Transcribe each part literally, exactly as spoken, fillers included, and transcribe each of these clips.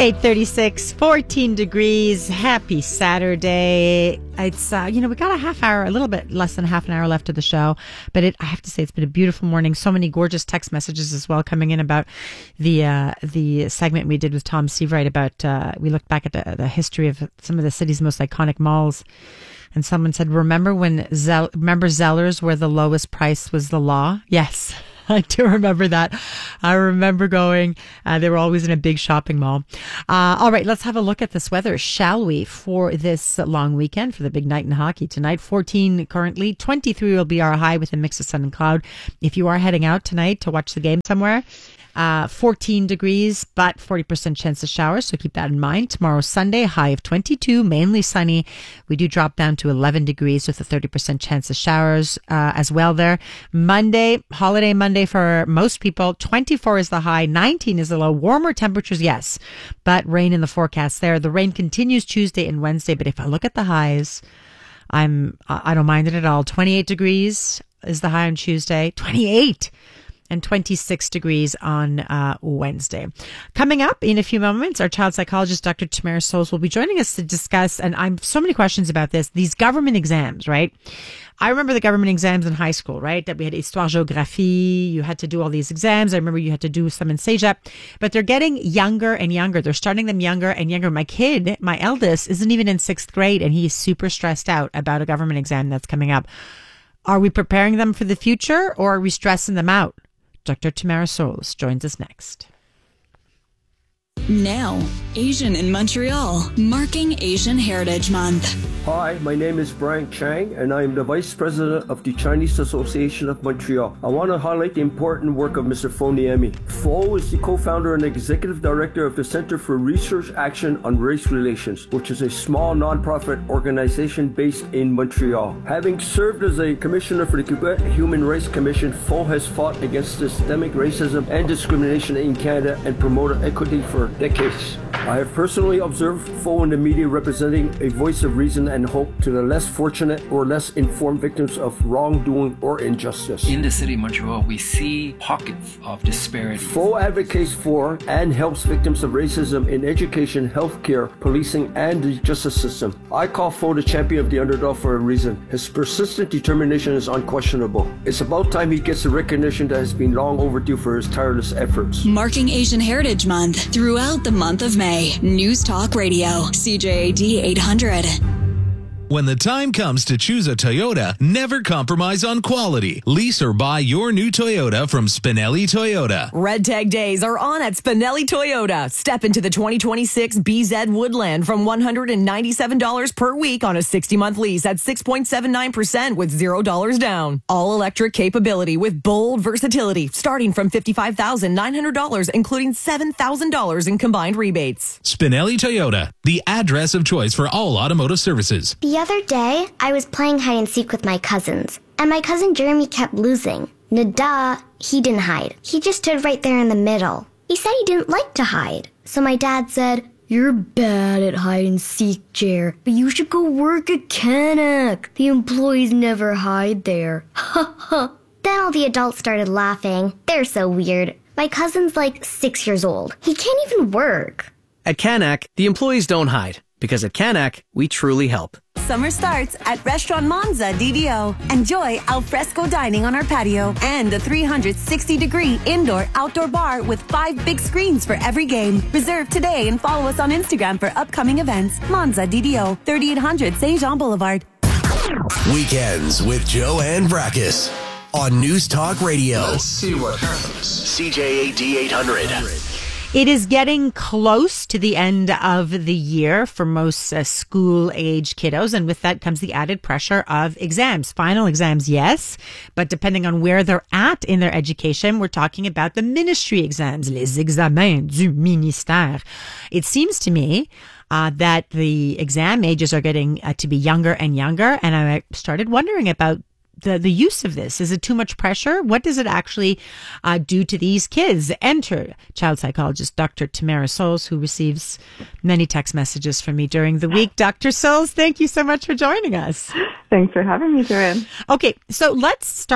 eight thirty-six, fourteen degrees. Happy Saturday. It's, uh, you know, we got a half hour, a little bit less than half an hour left of the show. But it, I have to say, it's been a beautiful morning. So many gorgeous text messages as well coming in about the uh, the segment we did with Tom Seavright about, uh, we looked back at the, the history of some of the city's most iconic malls. And someone said, remember when Zell- remember Zellers where the lowest price was the law? Yes. I do remember that. I remember going. Uh, they were always in a big shopping mall. Uh, all right, let's have a look at this weather, shall we, for this long weekend, for the big night in hockey tonight. fourteen currently. twenty-three will be our high with a mix of sun and cloud. If you are heading out tonight to watch the game somewhere, uh, fourteen degrees, but forty percent chance of showers, so keep that in mind. Tomorrow, Sunday, high of twenty-two, mainly sunny. We do drop down to eleven degrees with a thirty percent chance of showers uh, as well there. Monday, holiday Monday for most people, twenty-four is the high, nineteen is the low. Warmer temperatures, yes, but rain in the forecast there. The rain continues Tuesday and Wednesday, but if I look at the highs, I'm I don't mind it at all. twenty-eight degrees is the high on Tuesday, twenty-eight. And twenty-six degrees on uh, Wednesday. Coming up in a few moments, our child psychologist, Doctor Tamara Souls, will be joining us to discuss, and I'm so many questions about this, these government exams, right? I remember the government exams in high school, right? That we had Histoire Géographie, you had to do all these exams. I remember you had to do some in Cégep, but they're getting younger and younger. They're starting them younger and younger. My kid, my eldest, isn't even in sixth grade, and he's super stressed out about a government exam that's coming up. Are we preparing them for the future, or are we stressing them out? Doctor Tamara Souls joins us next. Now, Asian in Montreal, marking Asian Heritage Month. Hi, my name is Brian Chang, and I am the Vice President of the Chinese Association of Montreal. I want to highlight the important work of Mister Pho Niemi. Pho is the co-founder and executive director of the Center for Research Action on Race Relations, which is a small nonprofit organization based in Montreal. Having served as a commissioner for the Quebec Human Rights Commission, Pho has fought against systemic racism and discrimination in Canada and promoted equity for decades. I have personally observed Pho in the media representing a voice of reason and hope to the less fortunate or less informed victims of wrongdoing or injustice. In the city of Montreal, we see pockets of disparity. Pho advocates for and helps victims of racism in education, healthcare, policing, and the justice system. I call Pho the champion of the underdog for a reason. His persistent determination is unquestionable. It's about time he gets the recognition that has been long overdue for his tireless efforts. Marking Asian Heritage Month throughout the month of May. News Talk Radio, C J A D eight hundred. When the time comes to choose a Toyota, never compromise on quality. Lease or buy your new Toyota from Spinelli Toyota. Red Tag Days are on at Spinelli Toyota. Step into the twenty twenty-six B Z Woodland from one hundred ninety-seven dollars per week on a sixty-month lease at six point seven nine percent with zero dollars down. All-electric capability with bold versatility starting from fifty-five thousand nine hundred dollars, including seven thousand dollars in combined rebates. Spinelli Toyota, the address of choice for all automotive services. The other day, I was playing hide and seek with my cousins, and my cousin Jeremy kept losing. Nada, he didn't hide. He just stood right there in the middle. He said he didn't like to hide. So my dad said, "You're bad at hide and seek, Jer, but you should go work at Canuck. The employees never hide there." Ha ha. Then all the adults started laughing. They're so weird. My cousin's like six years old. He can't even work. At Canuck, the employees don't hide, because at Canuck, we truly help. Summer starts at Restaurant Monza D D O. Enjoy alfresco dining on our patio and a three hundred sixty degree indoor-outdoor bar with five big screens for every game. Reserve today and follow us on Instagram for upcoming events. Monza D D O, thirty-eight hundred Saint Jean Boulevard. Weekends with Joanne Brackus on News Talk Radio. Let's see what happens. C J A D eight hundred. It is getting close to the end of the year for most uh, school-age kiddos, and with that comes the added pressure of exams. Final exams, yes, but depending on where they're at in their education, we're talking about the ministry exams, les examens du ministère. It seems to me uh, that the exam ages are getting uh, to be younger and younger, and I started wondering about The, the use of this. Is it too much pressure? What does it actually uh, do to these kids? Enter child psychologist Doctor Tamara Souls, who receives many text messages from me during the week. Doctor Souls, thank you so much for joining us. Thanks for having me, Joanne. Okay, so let's start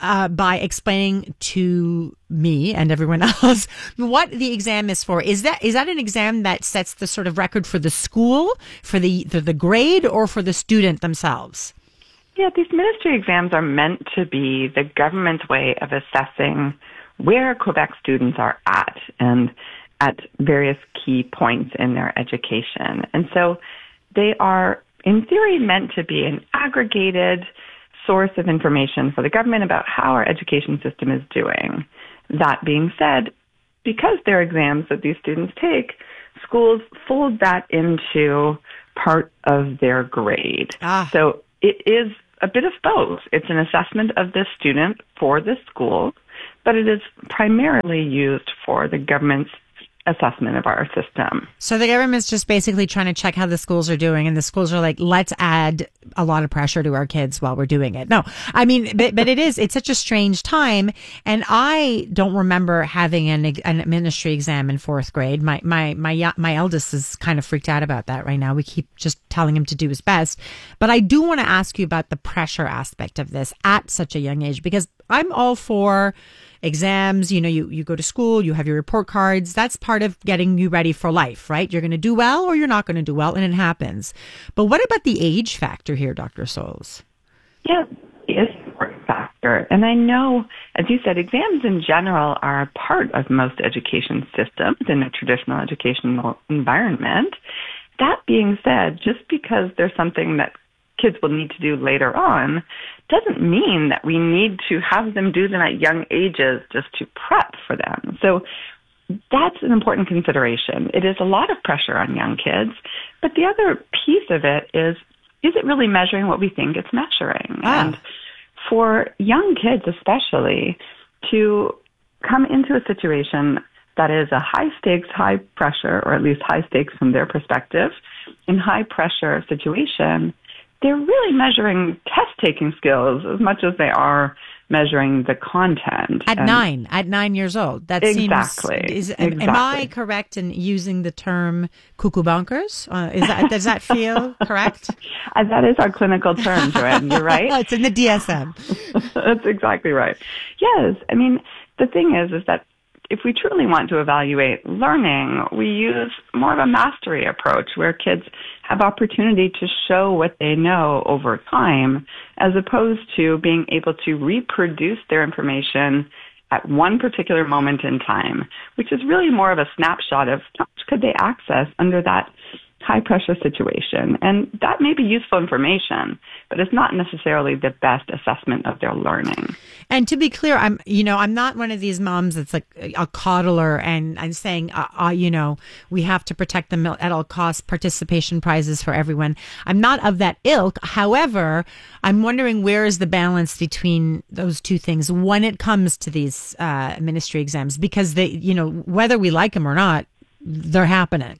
uh, by explaining to me and everyone else what the exam is for. Is that is that an exam that sets the sort of record for the school, for the the, the grade, or for the student themselves? Yeah, these ministry exams are meant to be the government's way of assessing where Quebec students are at and at various key points in their education. And so they are, in theory, meant to be an aggregated source of information for the government about how our education system is doing. That being said, because they're exams that these students take, schools fold that into part of their grade. Ah. So it is a bit of both. It's an assessment of the student for the school, but it is primarily used for the government's assessment of our system. So the government's just basically trying to check how the schools are doing, and the schools are like, let's add a lot of pressure to our kids while we're doing it. No, I mean, but, but it is, it's such a strange time. And I don't remember having an, an ministry exam in fourth grade. My, my, my, my eldest is kind of freaked out about that right now. We keep just telling him to do his best. But I do want to ask you about the pressure aspect of this at such a young age, because I'm all for exams. You know, you, you go to school, you have your report cards. That's part of getting you ready for life, right? You're going to do well or you're not going to do well, and it happens. But what about the age factor here, Doctor Soules? Yeah, it is an important factor. And I know, as you said, exams in general are a part of most education systems in a traditional educational environment. That being said, just because there's something that kids will need to do later on doesn't mean that we need to have them do them at young ages just to prep for them. So that's an important consideration. It is a lot of pressure on young kids, but the other piece of it is, is it really measuring what we think it's measuring? Ah. And for young kids especially, to come into a situation that is a high stakes, high pressure, or at least high stakes from their perspective, in high pressure situation, they're really measuring test-taking skills as much as they are measuring the content. At and nine, at nine years old. That exactly. seems... Is, exactly. Am I correct in using the term cuckoo bonkers? Uh, is that, does that feel correct? Uh, that is our clinical term, Joanne. You're right. It's in the D S M. That's exactly right. Yes. I mean, the thing is, is that if we truly want to evaluate learning, we use more of a mastery approach where kids have opportunity to show what they know over time, as opposed to being able to reproduce their information at one particular moment in time, which is really more of a snapshot of how much could they access under that high pressure situation. And that may be useful information, but it's not necessarily the best assessment of their learning. And to be clear, I'm, you know, I'm not one of these moms that's like a coddler and I'm saying, uh, uh, you know, we have to protect them at all costs, participation prizes for everyone. I'm not of that ilk. However, I'm wondering where is the balance between those two things when it comes to these uh, ministry exams, because they, you know, whether we like them or not, they're happening.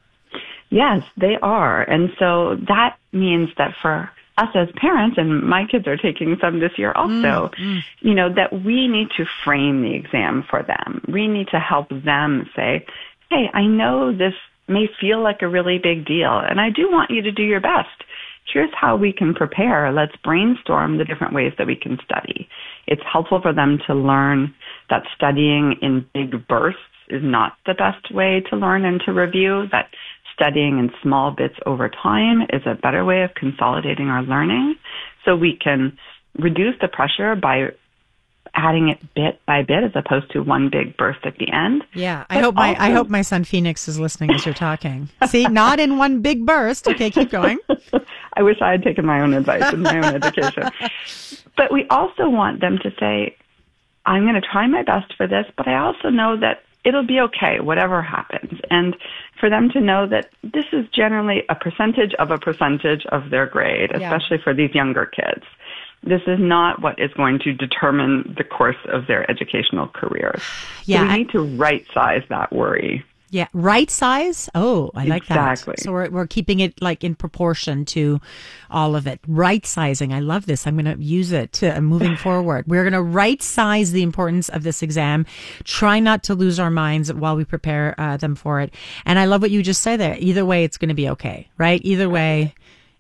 Yes, they are. And so that means that for us as parents, and my kids are taking some this year also, mm, mm. you know, that we need to frame the exam for them. We need to help them say, hey, I know this may feel like a really big deal, and I do want you to do your best. Here's how we can prepare. Let's brainstorm the different ways that we can study. It's helpful for them to learn that studying in big bursts is not the best way to learn and to review, that studying in small bits over time is a better way of consolidating our learning, so we can reduce the pressure by adding it bit by bit as opposed to one big burst at the end. Yeah, I but hope my also, I hope my son Phoenix is listening as you're talking. See, not in one big burst. Okay, keep going. I wish I had taken my own advice in my own education. But we also want them to say, I'm going to try my best for this, but I also know that it'll be okay, whatever happens. And for them to know that this is generally a percentage of a percentage of their grade, especially yeah. for these younger kids. This is not what is going to determine the course of their educational careers. Yeah, so we need to right size that worry. Yeah, right size? Oh, I like exactly. that. So we're we're keeping it like in proportion to all of it. Right sizing. I love this. I'm going to use it uh, moving forward. We're going to right size the importance of this exam. Try not to lose our minds while we prepare uh, them for it. And I love what you just said there. Either way, it's going to be okay, right? Either way,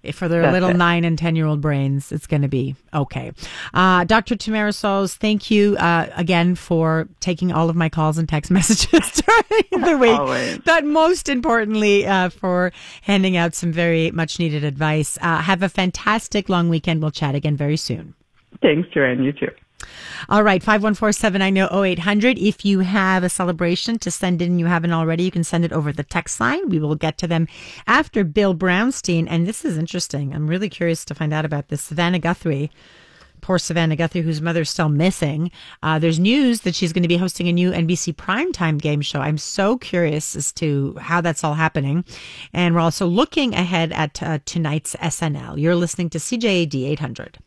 For their That's little it. nine and ten-year-old brains, it's going to be okay. Uh, Doctor Tamara Soles, thank you uh, again for taking all of my calls and text messages during the week. Always. But most importantly, uh, for handing out some very much-needed advice. Uh, have a fantastic long weekend. We'll chat again very soon. Thanks, Joanne. You too. All right, five one four, seven nine zero, zero eight hundred. If you have a celebration to send in, you haven't already, you can send it over the text line. We will get to them after Bill Brownstein. And this is interesting. I'm really curious to find out about this. Savannah Guthrie, poor Savannah Guthrie, whose mother's still missing. Uh, there's news that she's going to be hosting a new N B C primetime game show. I'm so curious as to how that's all happening. And we're also looking ahead at uh, tonight's S N L. You're listening to C J A D eight hundred.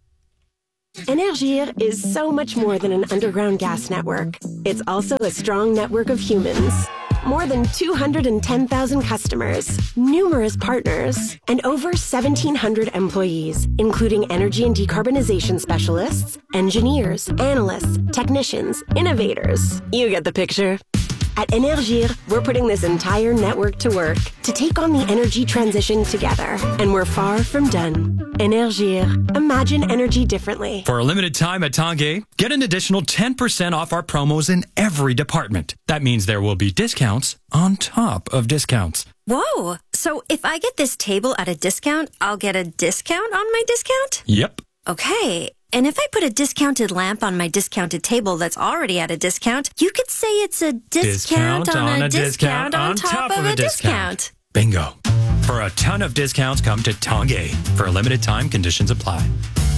Énergir is so much more than an underground gas network. It's also a strong network of humans. More than two hundred ten thousand customers, numerous partners, and over seventeen hundred employees, including energy and decarbonization specialists, engineers, analysts, technicians, innovators. You get the picture. At Énergir, we're putting this entire network to work to take on the energy transition together. And we're far from done. Énergir. Imagine energy differently. For a limited time at Tanguay, get an additional ten percent off our promos in every department. That means there will be discounts on top of discounts. Whoa! So if I get this table at a discount, I'll get a discount on my discount? Yep. Okay. And if I put a discounted lamp on my discounted table that's already at a discount, you could say it's a discount, Discount on, on a, a discount, discount on on top, top of, of a a discount. Bingo. For a ton of discounts, come to Tanguay. For a limited time, conditions apply.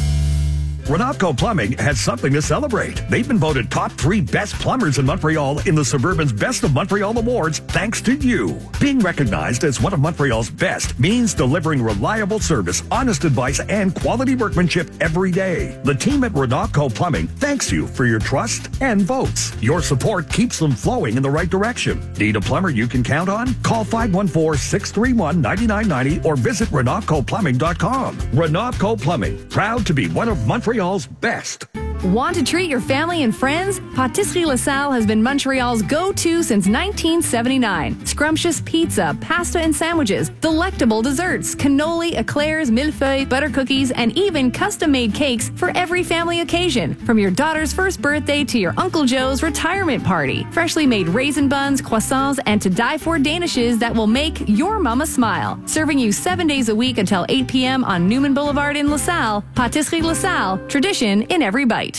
Renatco Plumbing has something to celebrate. They've been voted top three best plumbers in Montreal in the Suburban's Best of Montreal Awards thanks to you. Being recognized as one of Montreal's best means delivering reliable service, honest advice, and quality workmanship every day. The team at Renatco Plumbing thanks you for your trust and votes. Your support keeps them flowing in the right direction. Need a plumber you can count on? Call five one four, six three one, nine nine nine zero or visit renatco plumbing dot com. Renatco Plumbing, proud to be one of Montreal's best. Want to treat your family and friends? Patisserie LaSalle has been Montreal's go-to since nineteen seventy-nine. Scrumptious pizza, pasta and sandwiches, delectable desserts, cannoli, eclairs, millefeuilles, butter cookies, and even custom-made cakes for every family occasion. From your daughter's first birthday to your Uncle Joe's retirement party. Freshly made raisin buns, croissants, and to die for danishes that will make your mama smile. Serving you seven days a week until eight p.m. on Newman Boulevard in LaSalle. Patisserie LaSalle, tradition in every bite.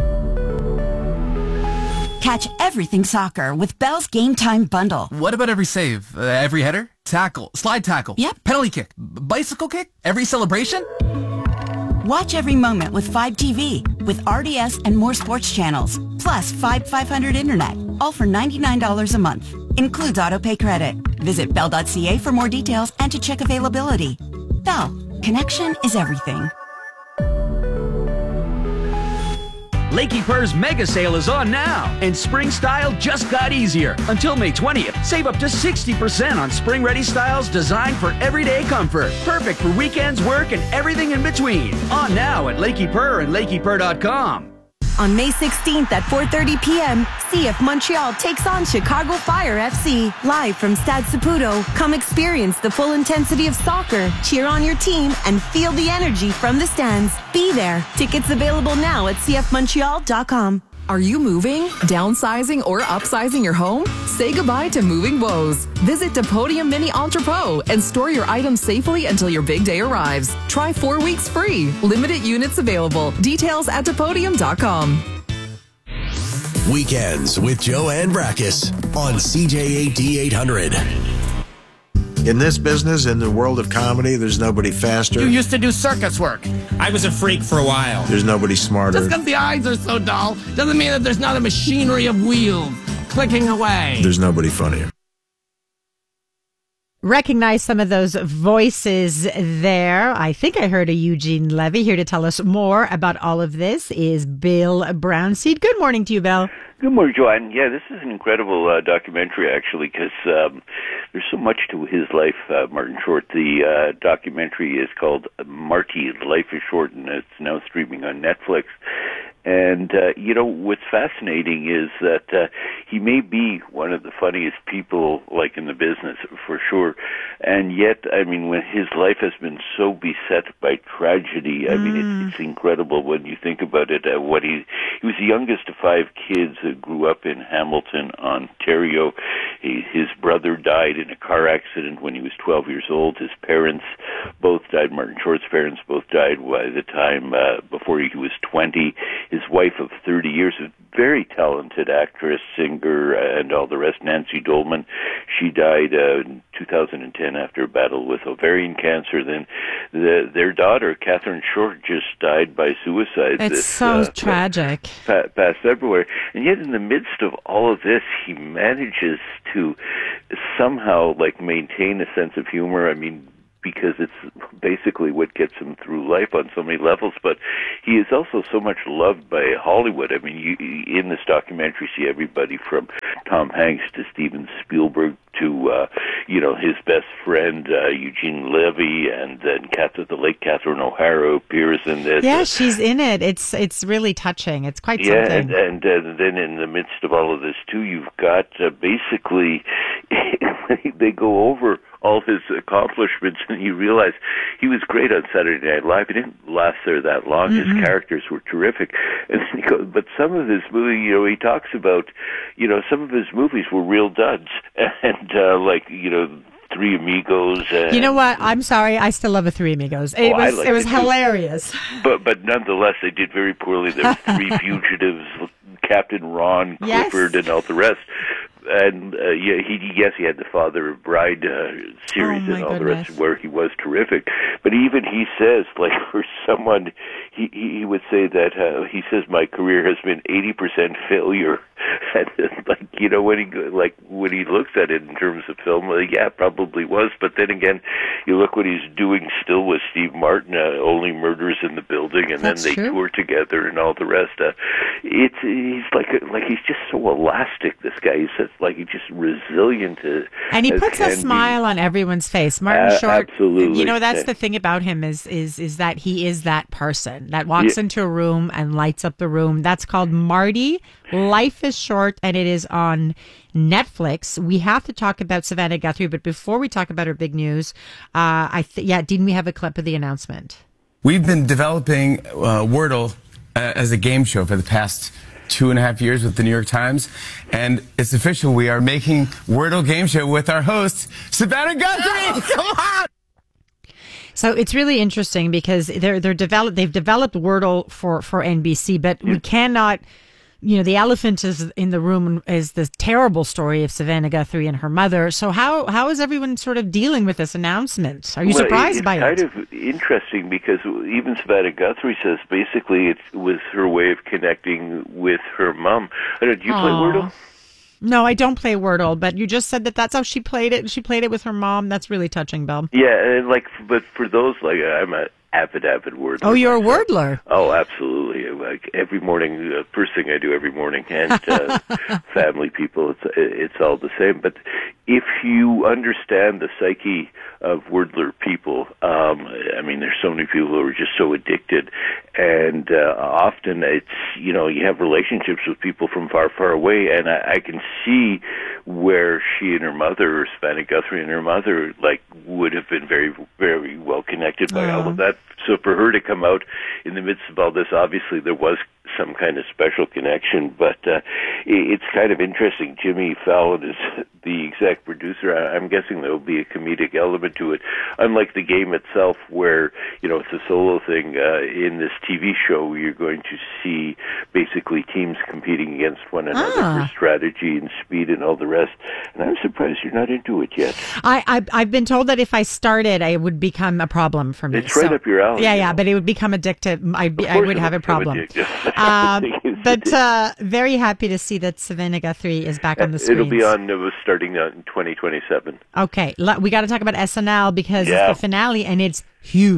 Catch everything soccer with Bell's Game Time Bundle. What about every save? Uh, every header? Tackle? Slide tackle? Yep. Penalty kick? B- bicycle kick? Every celebration? Watch every moment with Fibe T V with R D S and more sports channels. Plus Fibe five hundred Internet. All for ninety-nine dollars a month. Includes autopay credit. Visit bell dot c a for more details and to check availability. Bell. Connection is everything. Lakey Purr's mega sale is on now, and spring style just got easier. Until May twentieth, save up to sixty percent on spring-ready styles designed for everyday comfort. Perfect for weekends, work, and everything in between. On now at Lakey Purr and lakey purr dot com. On May sixteenth at four thirty p.m., C F Montreal takes on Chicago Fire F C. Live from Stade Saputo, come experience the full intensity of soccer, cheer on your team, and feel the energy from the stands. Be there. Tickets available now at c f montreal dot com. Are you moving, downsizing, or upsizing your home? Say goodbye to moving woes. Visit Depodium Mini Entrepot and store your items safely until your big day arrives. Try four weeks free. Limited units available. Details at depodium dot com. Weekends with Joanne Brakis on C J A D eight hundred. In this business, in the world of comedy, there's nobody faster. You used to do circus work. I was a freak for a while. There's nobody smarter. Just because the eyes are so dull doesn't mean that there's not a machinery of wheels clicking away. There's nobody funnier. Recognize some of those voices there. I think I heard a Eugene Levy. Here to tell us more about all of this is Bill Brownstein. Good morning to you, Bill. Good morning, Joanne. Yeah, this is an incredible uh, documentary, actually, because um, there's so much to his life, uh, Martin Short. The uh, documentary is called Marty, Life is Short, and it's now streaming on Netflix. And, uh, you know, what's fascinating is that uh, he may be one of the funniest people, like, in the business, for sure. And yet, I mean, when his life has been so beset by tragedy, I mm. mean, it's, it's incredible when you think about it. Uh, what he, he was the youngest of five kids that grew up in Hamilton, Ontario. He, his brother died in a car accident when he was twelve years old. His parents both died. Martin Short's parents both died by the time uh, before he was twenty. His wife of thirty years, a very talented actress, singer, uh, and all the rest, Nancy Dolman, she died uh, in two thousand ten after a battle with ovarian cancer. Then the, their daughter, Catherine Short, just died by suicide. It's this, so uh, tragic. Past, past February. And yet in the midst of all of this, he manages to somehow like maintain a sense of humor. I mean, because it's basically what gets him through life on so many levels. But he is also so much loved by Hollywood. I mean, you, in this documentary, you see everybody from Tom Hanks to Steven Spielberg to, uh, you know, his best friend, uh, Eugene Levy, and then Catherine, the late Catherine O'Hara appears in this. Yeah, she's in it. It's it's really touching. It's quite yeah, something. and, and uh, then in the midst of all of this, too, you've got uh, basically, they go over all his accomplishments, and you realize he was great on Saturday Night Live. He didn't last there that long. Mm-hmm. His characters were terrific. And then he goes, but some of his movies, you know, he talks about, you know, some of his movies were real duds. And, uh, like, you know, Three Amigos. And, you know what? I'm sorry. I still love a Three Amigos. It oh, was it it was too. hilarious. But but nonetheless, they did very poorly. There were Three Fugitives, Captain Ron, Clifford, yes. and all the rest. And uh, yeah, he yes, he had the Father of Bride uh, series oh and all goodness. the rest, where he was terrific. But even he says, like for someone, he he would say that uh, he says my career has been eighty percent failure. And like you know when he like when he looks at it in terms of film, well, yeah, probably was. But then again, you look what he's doing still with Steve Martin, uh, Only Murders in the Building, and That's then they true. tour together and all the rest. Uh, it's he's like a, like he's just so elastic. This guy, he's just, like he's just resilient. To, and he as puts a can smile be. on everyone's face. Martin Uh, Short, absolutely. you know, that's Yeah. the thing about him is is is that he is that person that walks Yeah. into a room and lights up the room. That's called Marty. Life is Short, and it is on Netflix. We have to talk about Savannah Guthrie, but before we talk about her big news, uh, I th- yeah, didn't we have a clip of the announcement? We've been developing uh, Wordle uh, as a game show for the past two and a half years with the New York Times, and it's official. We are making Wordle game show with our host, Savannah Guthrie. Come on! So it's really interesting because they're they're develop they've developed Wordle for for N B C, but we cannot. You know, the elephant is in the room is the terrible story of Savannah Guthrie and her mother. So how how is everyone sort of dealing with this announcement? Are you well, surprised it's by it? It's kind of interesting because even Savannah Guthrie says basically it was her way of connecting with her mom. I don't know, do you play Aw. Wordle? No, I don't play Wordle, but you just said that that's how she played it. She played it with her mom. That's really touching, Bill. Yeah, and like, but for those, like, I'm a avid, avid wordler. Oh, you're a wordler. Oh, absolutely. Like every morning, uh, first thing I do every morning, and uh, family people, it's it's all the same. But if you understand the psyche of wordler people, um, I mean, there's so many people who are just so addicted, and uh, often it's, you know, you have relationships with people from far, far away, and I, I can see where she and her mother, or Savannah Guthrie and her mother, like, would have been very, very well connected by all of that. So for her to come out in the midst of all this, obviously there was some kind of special connection, but uh, it's kind of interesting. Jimmy Fallon is the exec producer. I'm guessing there will be a comedic element to it, unlike the game itself, where, you know, it's a solo thing. Uh, in this T V show, you're going to see basically teams competing against one another Ah. for strategy and speed and all the rest. And I'm surprised you're not into it yet. I, I I've been told that if I started, it would become a problem for me. It's right So- up your alley. Yeah, you yeah, know. but it would become addictive. I I course would it have a would become problem. addictive. Um, but uh, very happy to see that Savannah Guthrie is back on the screen. It'll be on, it was starting out in twenty twenty-seven. Okay, le- we got to talk about S N L because Yeah. it's the finale and it's huge.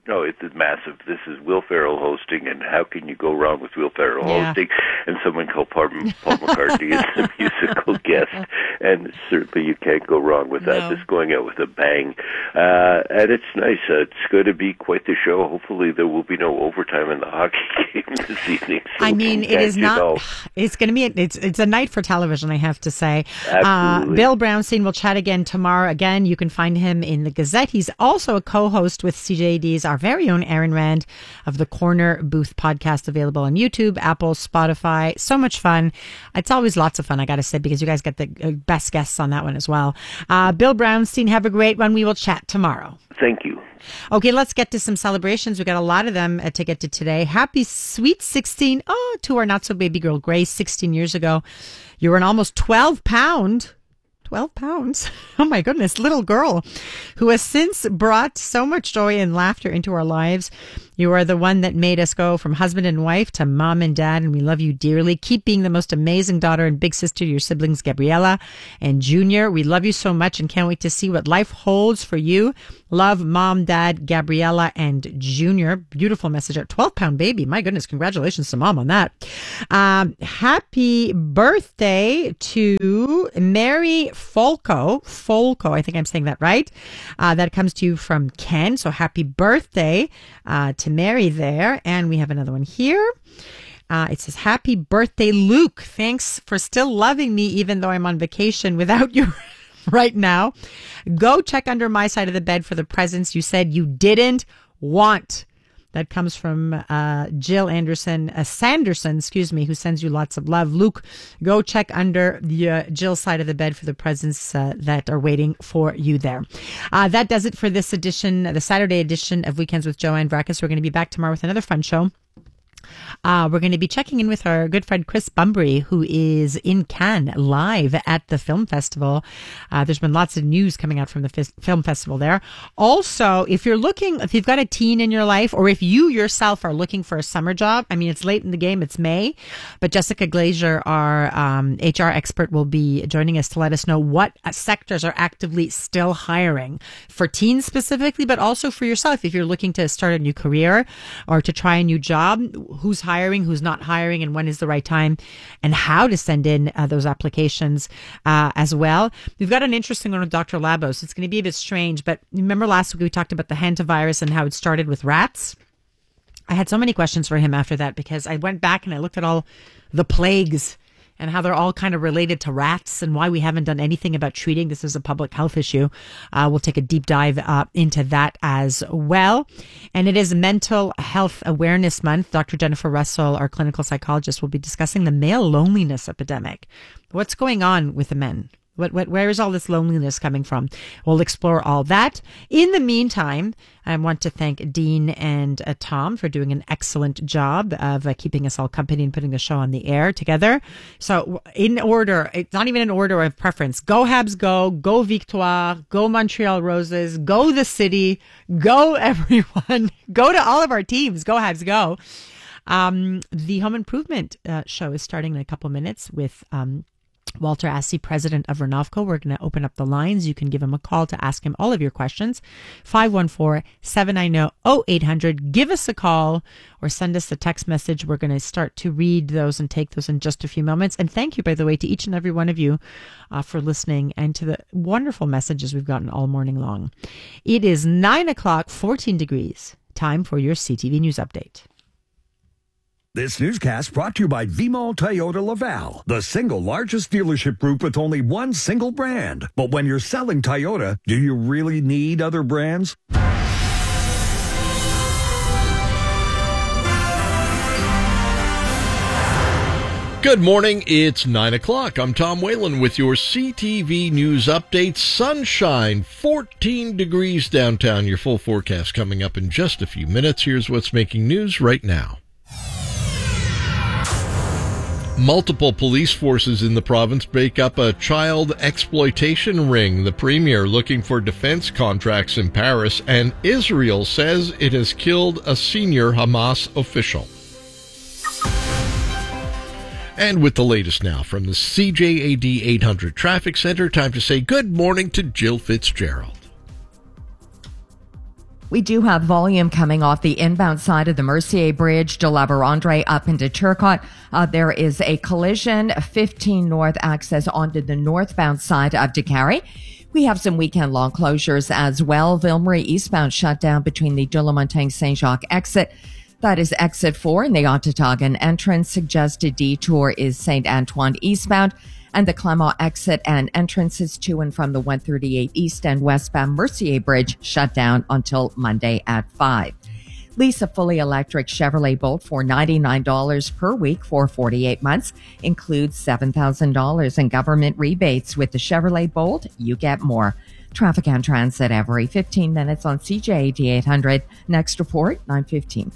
no, it's massive. This is Will Ferrell hosting, and how can you go wrong with Will Ferrell Yeah. hosting and someone called Paul, Paul McCartney is the musical guest? And certainly you can't go wrong with that. No. It's going out with a bang. Uh, and it's nice. Uh, it's going to be quite the show. Hopefully there will be no overtime in the hockey game this evening. So I mean, we it can't is get not. all- It's going to be. It's it's a night for television, I have to say. Uh, Absolutely. Bill Brownstein will chat again tomorrow. Again, you can find him in the Gazette. He's also a co-host with C J D's our very own Aaron Rand of the Corner Booth podcast, available on YouTube, Apple, Spotify. So much fun. It's always lots of fun, I got to say, because you guys get the uh, best guests on that one as well. Uh, Bill Brownstein, have a great one. We will chat tomorrow. Thank you. Okay, let's get to some celebrations. We got a lot of them uh, to get to today. Happy sweet sixteen. Oh, to our not so baby girl Grace, sixteen years ago. You were an almost twelve pound. twelve pounds. Oh my goodness, little girl who has since brought so much joy and laughter into our lives. You are the one that made us go from husband and wife to mom and dad, and we love you dearly. Keep being the most amazing daughter and big sister to your siblings, Gabriella and Junior. We love you so much and can't wait to see what life holds for you. Love, Mom, Dad, Gabriella, and Junior. Beautiful message. A twelve pound baby. My goodness, congratulations to Mom on that. Um, happy birthday to Mary Folco. Folco, I think I'm saying that right. Uh, that comes to you from Ken. So happy birthday uh, to Mary there. And we have another one here. Uh, it says, happy birthday, Luke. Thanks for still loving me, even though I'm on vacation without you right now. Go check under my side of the bed for the presents you said you didn't want. That comes from uh, Jill Anderson, uh, Sanderson, excuse me, who sends you lots of love. Luke, go check under the uh, Jill's side of the bed for the presents uh, that are waiting for you there. Uh, that does it for this edition, the Saturday edition of Weekends with Joanne Vracus. We're going to be back tomorrow with another fun show. Uh, we're going to be checking in with our good friend Chris Bumbry, who is in Cannes live at the film festival. Uh, there's been lots of news coming out from the f- film festival there. Also, if you're looking, if you've got a teen in your life, or if you yourself are looking for a summer job, I mean, it's late in the game, it's May, but Jessica Glazier, our um, H R expert, will be joining us to let us know what uh, sectors are actively still hiring for teens specifically, but also for yourself. If you're looking to start a new career or to try a new job, who's hiring, who's not hiring, and when is the right time, and how to send in uh, those applications uh, as well. We've got an interesting one with Doctor Labos. It's going to be a bit strange, but remember last week we talked about the hantavirus and how it started with rats? I had so many questions for him after that because I went back and I looked at all the plagues and how they're all kind of related to rats and why we haven't done anything about treating this as a public health issue. Uh, we'll take a deep dive uh, into that as well. And it is Mental Health Awareness Month. Doctor Jennifer Russell, our clinical psychologist, will be discussing the male loneliness epidemic. What's going on with the men? What, what, where is all this loneliness coming from? We'll explore all that. In the meantime, I want to thank Dean and uh, Tom for doing an excellent job of uh, keeping us all company and putting the show on the air together. So in order, it's not even an order of preference. Go Habs go, go Victoire, go Montreal Roses, go the city, go everyone, go to all of our teams, go Habs go. Um, the Home Improvement uh, show is starting in a couple minutes with um, Walter Assey, president of Renovco. We're going to open up the lines. You can give him a call to ask him all of your questions. five one four, seven nine zero, zero eight hundred. Give us a call or send us a text message. We're going to start to read those and take those in just a few moments. And thank you, by the way, to each and every one of you uh, for listening and to the wonderful messages we've gotten all morning long. It is nine o'clock, fourteen degrees. Time for your C T V News Update. This newscast brought to you by V-Mall Toyota Laval, the single largest dealership group with only one single brand. But when you're selling Toyota, do you really need other brands? Good morning. It's nine o'clock. I'm Tom Whalen with your C T V News Update. Sunshine, fourteen degrees downtown. Your full forecast coming up in just a few minutes. Here's what's making news right now. Multiple police forces in the province break up a child exploitation ring. The premier looking for defense contracts in Paris, and Israel says it has killed a senior Hamas official. And with the latest now from the C J A D eight hundred Traffic Center, time to say good morning to Jill Fitzgerald. We do have volume coming off the inbound side of the Mercier Bridge, de la Vérendrye up into Turcotte. Uh, there is a collision, fifteen north access onto the northbound side of Décarie. We have some weekend long closures as well. Ville-Marie eastbound shut down between the de la Montagne-Saint-Jacques exit. That is exit four in the Ottawagan entrance. Suggested detour is Saint Antoine eastbound. And the Clermont exit and entrances to and from the one thirty-eight east and westbound Mercier Bridge shut down until Monday at five. Lease a fully electric Chevrolet Bolt for ninety-nine dollars per week for forty-eight months. Includes seven thousand dollars in government rebates. With the Chevrolet Bolt, you get more. Traffic and transit every fifteen minutes on C J A D eight hundred. Next report, nine fifteen.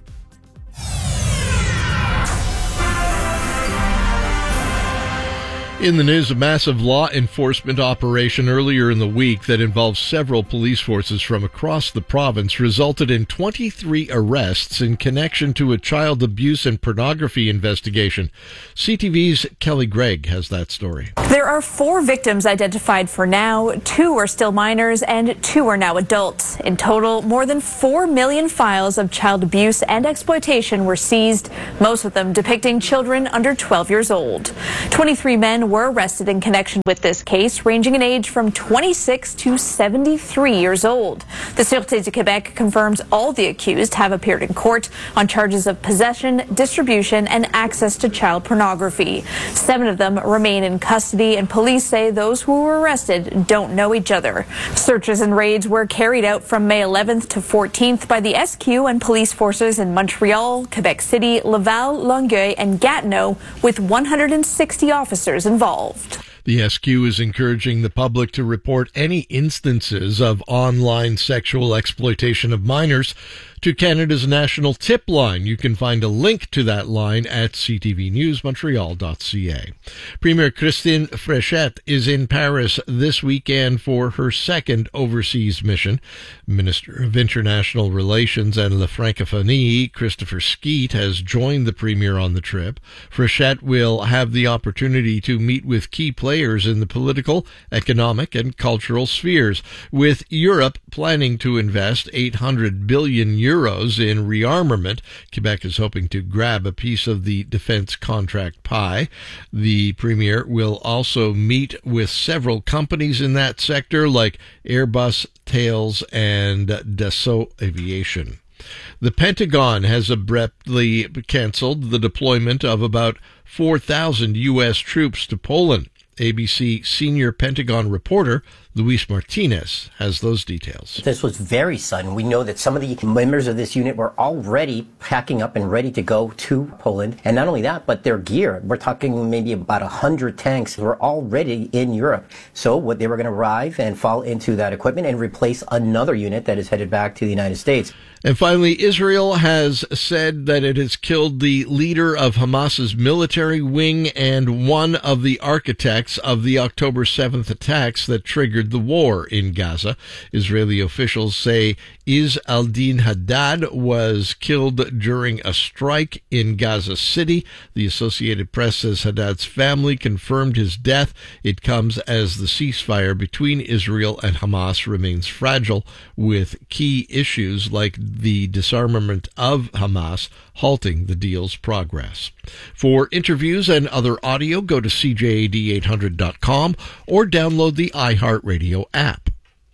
In the news, a massive law enforcement operation earlier in the week that involved several police forces from across the province resulted in twenty-three arrests in connection to a child abuse and pornography investigation. C T V's Kelly Gregg has that story. There are four victims identified for now. Two are still minors and two are now adults. In total, more than four million files of child abuse and exploitation were seized, most of them depicting children under twelve years old. twenty-three men were arrested in connection with this case, ranging in age from twenty-six to seventy-three years old. The Sûreté du Québec confirms all the accused have appeared in court on charges of possession, distribution, and access to child pornography. Seven of them remain in custody, and police say those who were arrested don't know each other. Searches and raids were carried out from May eleventh to fourteenth by the S Q and police forces in Montreal, Quebec City, Laval, Longueuil, and Gatineau, with one hundred sixty officers involved. The S Q is encouraging the public to report any instances of online sexual exploitation of minors to Canada's National Tip Line. You can find a link to that line at c t v news montreal dot c a. Premier Christine Fréchette is in Paris this weekend for her second overseas mission. Minister of International Relations and La Francophonie, Christopher Skeet, has joined the Premier on the trip. Fréchette will have the opportunity to meet with key players in the political, economic, and cultural spheres, with Europe planning to invest eight hundred billion euros euros in rearmament. Quebec is hoping to grab a piece of the defense contract pie. The Premier will also meet with several companies in that sector like Airbus, Thales, and Dassault Aviation. The Pentagon has abruptly canceled the deployment of about four thousand U S troops to Poland. A B C senior Pentagon reporter Luis Martinez has those details. This was very sudden. We know that some of the members of this unit were already packing up and ready to go to Poland. And not only that, but their gear. We're talking maybe about one hundred tanks were already in Europe. So what they were going to arrive and fall into that equipment and replace another unit that is headed back to the United States. And finally, Israel has said that it has killed the leader of Hamas's military wing and one of the architects of the October seventh attacks that triggered the war in Gaza. Israeli officials say Izz al-Din Haddad was killed during a strike in Gaza City. The Associated Press says Haddad's family confirmed his death. It comes as the ceasefire between Israel and Hamas remains fragile, with key issues like the disarmament of Hamas halting the deal's progress. For interviews and other audio, go to c j a d eight hundred dot com or download the iHeartRadio app.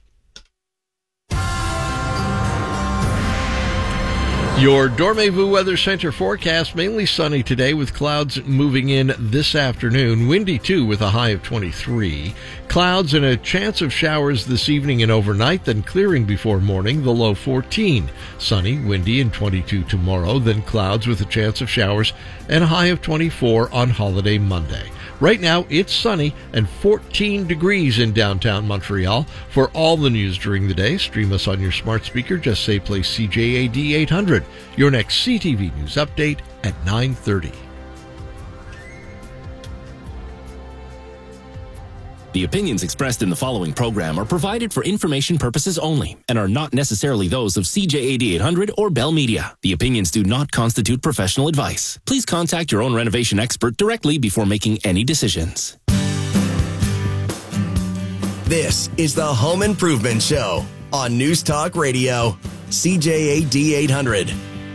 Your Dormez-vous Weather Center forecast: mainly sunny today with clouds moving in this afternoon. Windy too with a high of twenty-three. Clouds and a chance of showers this evening and overnight, then clearing before morning, the low fourteen. Sunny, windy, and twenty-two tomorrow, then clouds with a chance of showers and a high of twenty-four on holiday Monday. Right now, it's sunny and fourteen degrees in downtown Montreal. For all the news during the day, stream us on your smart speaker. Just say play C J A D eight hundred. Your next C T V News update at nine thirty. The opinions expressed in the following program are provided for information purposes only and are not necessarily those of C J A D eight hundred or Bell Media. The opinions do not constitute professional advice. Please contact your own renovation expert directly before making any decisions. This is the Home Improvement Show on News Talk Radio. C J A D eight hundred.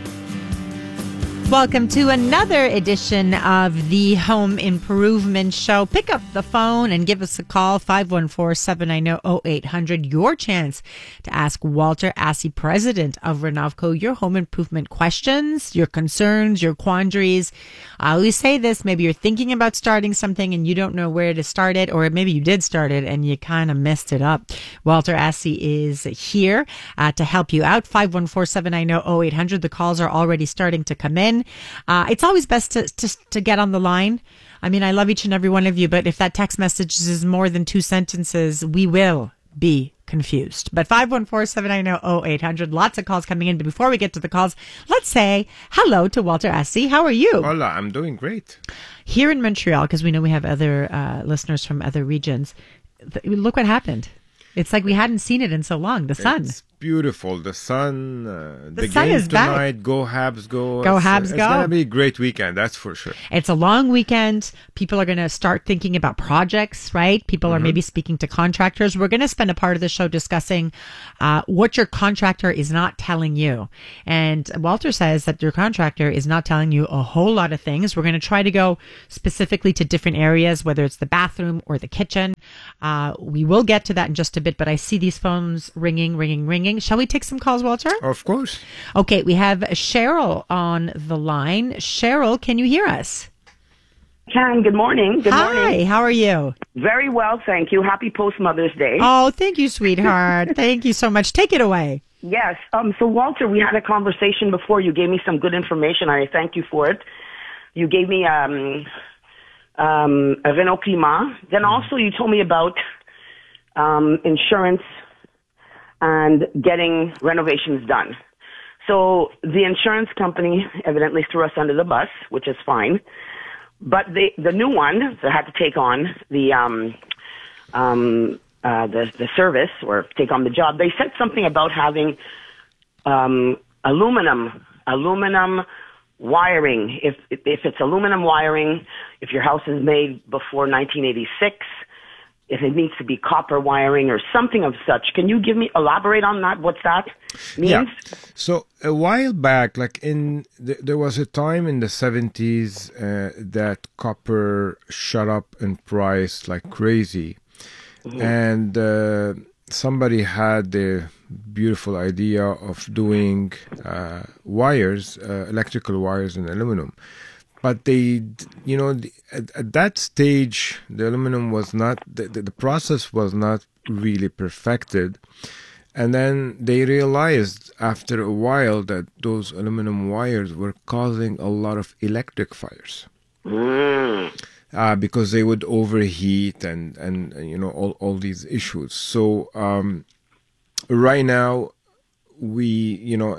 Welcome to another edition of the Home Improvement Show. Pick up the phone and give us a call, five one four, seven nine zero, zero eight hundred. Your chance to ask Walter Assey, president of Renovco, your home improvement questions, your concerns, your quandaries. I always say this, maybe you're thinking about starting something and you don't know where to start it, or maybe you did start it and you kind of messed it up. Walter Assey is here uh, to help you out, five one four, seven nine zero, zero eight hundred. The calls are already starting to come in. Uh, it's always best to, to to get on the line. I mean, I love each and every one of you, but if that text message is more than two sentences, we will be confused. But five one four, seven nine zero, zero eight hundred, lots of calls coming in. But before we get to the calls, let's say hello to Walter Assey. How are you? Hola, I'm doing great. Here in Montreal, because we know we have other uh, listeners from other regions, th- look what happened. It's like we hadn't seen it in so long. The sun. It's beautiful. The sun. Uh, the the sun game is tonight. back. Go Habs, go. Go it's, Habs, it's go. It's going to be a great weekend, that's for sure. It's a long weekend. People are going to start thinking about projects, right? People Mm-hmm. are maybe speaking to contractors. We're going to spend a part of the show discussing uh, what your contractor is not telling you. And Walter says that your contractor is not telling you a whole lot of things. We're going to try to go specifically to different areas, whether it's the bathroom or the kitchen. Uh, we will get to that in just a bit, but I see these phones ringing, ringing, ringing. Shall we take some calls, Walter? Of course. Okay, we have Cheryl on the line. Cheryl, can you hear us? Can. Good morning. Good Hi, morning. how are you? Very well, thank you. Happy Post Mother's Day. Oh, thank you, sweetheart. Thank you so much. Take it away. Yes. Um. So, Walter, we had a conversation before. You gave me some good information. I thank you for it. You gave me um, um, a Renault Climat. Then also you told me about um, insurance and getting renovations done. So the insurance company evidently threw us under the bus, which is fine. But the the new one that had to take on the um um uh the the service or take on the job, they said something about having um aluminum aluminum wiring. If if it's aluminum wiring, if your house is made before nineteen eighty-six, if it needs to be copper wiring or something of such. Can you give me, elaborate on that? What's that means? Yeah. So a while back, like in, th- there was a time in the seventies uh, that copper shot up in price like crazy. Mm-hmm. And uh, somebody had the beautiful idea of doing uh, wires, uh, electrical wires in aluminum. But they, you know, the, at, at that stage, the aluminum was not, the, the, the process was not really perfected. And then they realized after a while that those aluminum wires were causing a lot of electric fires. Mm. Uh, because they would overheat and, and, you know, all, all these issues. So um, right now, we, you know,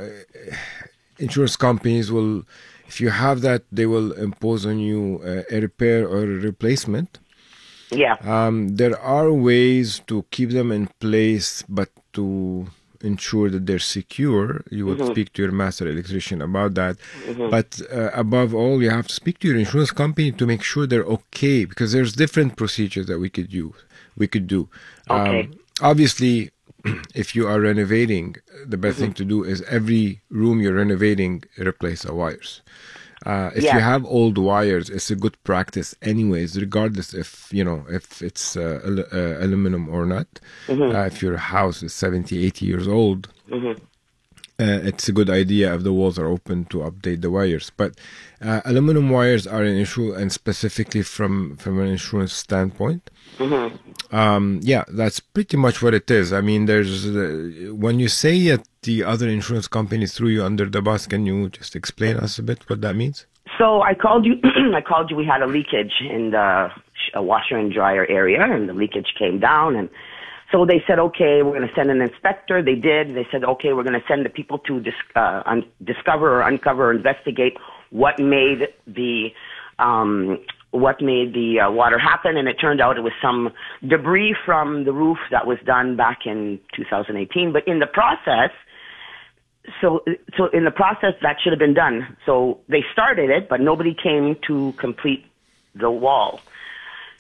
insurance companies will, if you have that, they will impose on you uh, a repair or a replacement. Yeah. Um, there are ways to keep them in place, but to ensure that they're secure, you would Mm-hmm. speak to your master electrician about that. Mhm. But uh, above all, you have to speak to your insurance company to make sure they're okay, because there's different procedures that we could use. We could do. Okay. Um, obviously, if you are renovating, the best Mm-hmm. thing to do is every room you're renovating, replace the wires. Uh, if Yeah. you have old wires, it's a good practice anyways, regardless if, you know, if it's uh, al- uh, aluminum or not. Mhm. Uh, if your house is seventy, eighty years old, Mhm. uh, it's a good idea if the walls are open to update the wires. But uh, aluminum wires are an issue, and specifically from, from an insurance standpoint. Mhm. Um, yeah, that's pretty much what it is. I mean, there's uh, when you say that the other insurance companies threw you under the bus, can you just explain us a bit what that means? So I called you. I called you. We had a leakage in the sh- a washer and dryer area, and the leakage came down. And so they said, okay, we're going to send an inspector. They did. They said, okay, we're going to send the people to dis- uh, un- discover or uncover or investigate what made the um, what made the uh, water happen. And it turned out it was some debris from the roof that was done back in two thousand eighteen. But in the process. So, so in the process, that should have been done. So they started it, but nobody came to complete the wall.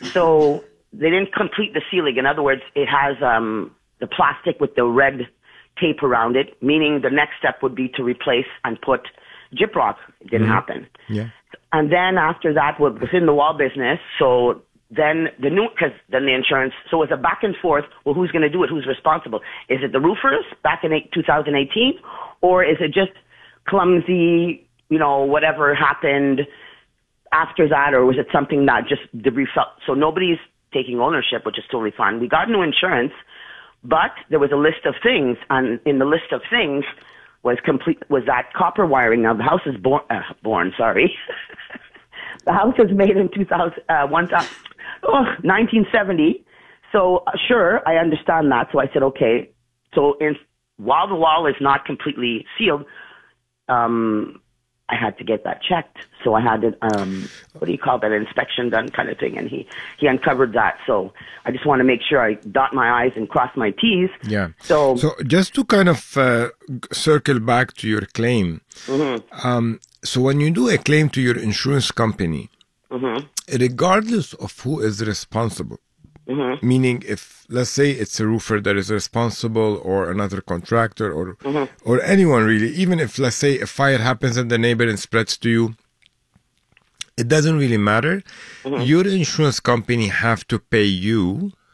So they didn't complete the ceiling. In other words, it has um, the plastic with the red tape around it, meaning the next step would be to replace and put gyprock. It didn't Mhm. happen. Yeah. And then after that, was within the wall business. So then the new, because then the insurance, so it was a back and forth. Well, who's going to do it? Who's responsible? Is it the roofers back in eight, two thousand eighteen, or is it just clumsy, you know, whatever happened after that, or was it something that just debris fell? So nobody's taking ownership, which is totally fine. We got new insurance, but there was a list of things, and in the list of things was complete was that copper wiring. Now the house is born, uh, born, sorry. The house was made in two thousand, uh, one, oh, nineteen seventy. So uh, sure, I understand that. So I said, okay. So in, while the wall is not completely sealed, um, I had to get that checked. So I had it, um, what do you call that, an inspection done kind of thing. And he, he uncovered that. So I just want to make sure I dot my I's and cross my T's. Yeah. So, so just to kind of uh, circle back to your claim. Mm-hmm. Um, so when you do a claim to your insurance company, Mm-hmm. regardless of who is responsible, Mm-hmm. meaning if, let's say it's a roofer that is responsible or another contractor or Mm-hmm. or anyone really, even if, let's say, a fire happens in the neighbor and spreads to you, it doesn't really matter. Mm-hmm. Your insurance company have to pay you